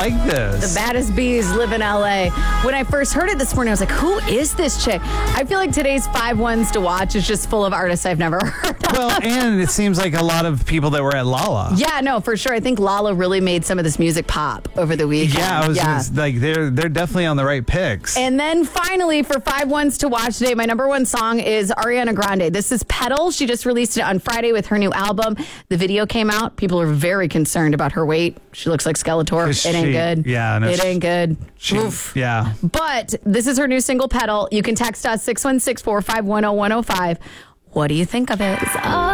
like this. The baddest bees live in LA. When I first heard it this morning, I was like, who is this chick? I feel like today's 5 ones to watch is just full of artists I've never heard of. Well, and it seems like a lot of people that were at Lala. Yeah, no, for sure. I think Lala really made some of this music pop over the weekend. Yeah, like they're definitely on the right picks. And then finally, for 5 ones to watch today, my number one song is Ariana Grande. This is Petal. She just released it on Friday with her new album. The video came out. People are very concerned about her weight. She looks like Skeletor. It ain't good. Yeah. No, it ain't good. Oof. Yeah. But this is her new single, Petal. You can text us 616-451-0105. What do you think of it?